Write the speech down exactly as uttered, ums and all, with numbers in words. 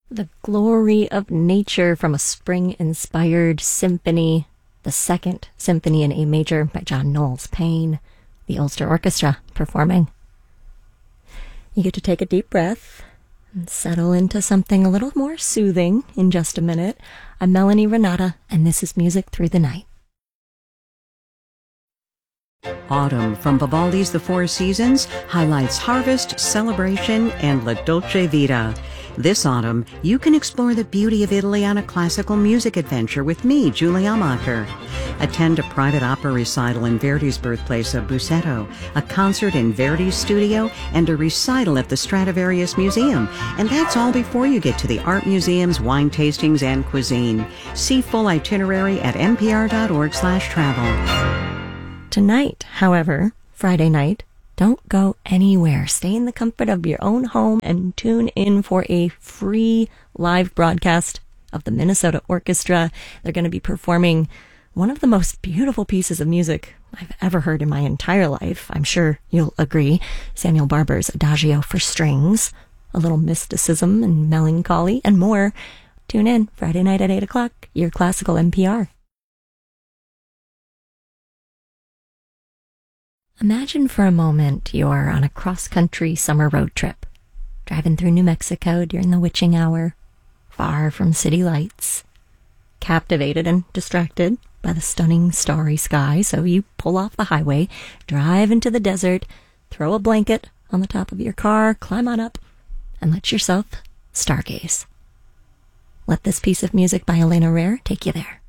The glory of nature from a spring-inspired symphony, the Second Symphony in A Major by John Knowles Paine, the Ulster Orchestra performing. You get to take a deep breath and settle into something a little more soothing in just a minute. I'm Melanie Renata, and this is Music Through the Night. Autumn from Vivaldi's The Four Seasons highlights harvest, celebration, and La Dolce Vita. This autumn, you can explore the beauty of Italy on a classical music adventure with me, Julie Amacher. Attend a private opera recital in Verdi's birthplace of Busseto, a concert in Verdi's studio, and a recital at the Stradivarius Museum. And that's all before you get to the art museums, wine tastings, and cuisine. See full itinerary at npr.org slash travel. Tonight, however, Friday night, don't go anywhere. Stay in the comfort of your own home and tune in for a free live broadcast of the Minnesota Orchestra. They're going to be performing one of the most beautiful pieces of music I've ever heard in my entire life. I'm sure you'll agree. Samuel Barber's Adagio for Strings, a little mysticism and melancholy, and more. Tune in Friday night at eight o'clock, your classical N P R. Imagine for a moment you're on a cross-country summer road trip, driving through New Mexico during the witching hour, far from city lights, captivated and distracted by the stunning starry sky, so you pull off the highway, drive into the desert, throw a blanket on the top of your car, climb on up, and let yourself stargaze. Let this piece of music by Elena Rare take you there.